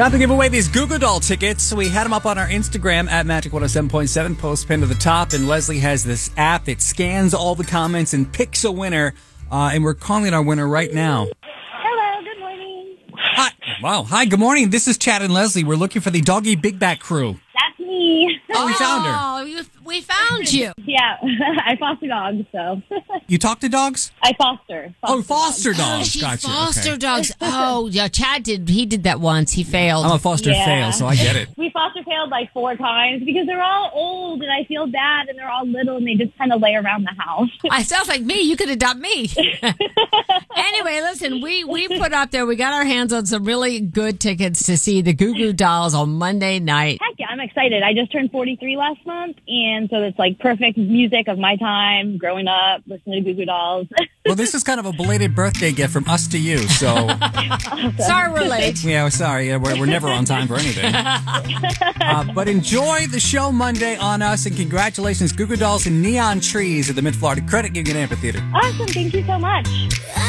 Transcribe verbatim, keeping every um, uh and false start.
Time to give away these Goo Goo Doll tickets. We had them up on our Instagram at Magic one oh seven point seven, post pinned to the top. And Leslie has this app that scans all the comments and picks a winner. Uh, and we're calling our winner right now. Hello, good morning. Hi. Wow. Hi, good morning. This is Chad and Leslie. We're looking for the Doggy Big Back crew. That's me. Oh, we found her. Oh, you- we found you. Yeah, I foster dogs, so. You talk to dogs? I foster. foster Oh, foster dogs. dogs. Oh, she Gotcha. foster Okay. dogs. Oh, yeah, Chad did. He did that once. He failed. I'm a foster Yeah. fail, so I get it. We foster failed like four times because they're all old and I feel bad and they're all little and they just kind of lay around the house. I sounds like me. You could adopt me. Anyway, listen, we, we put up there, we got our hands on some really good tickets to see the Goo Goo Dolls on Monday night. Heck yeah, I'm excited. I just turned forty-three last month and so it's like perfect music of my time, growing up, listening to Goo Goo Dolls. Well, this is kind of a belated birthday gift from us to you, so... Sorry we're late. Yeah, sorry. Yeah, we're, we're never on time for anything. Uh, but enjoy the show Monday on us, and congratulations, Goo Goo Dolls and Neon Trees at the Mid-Florida Credit Union Amphitheater. Awesome, thank you so much.